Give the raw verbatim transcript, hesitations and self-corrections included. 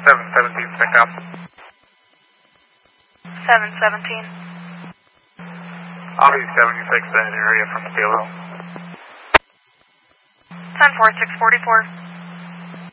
seven seventeen pickup. seven seventeen. I'll be seventy-six in that area from Steel Hill. ten four, six forty-four.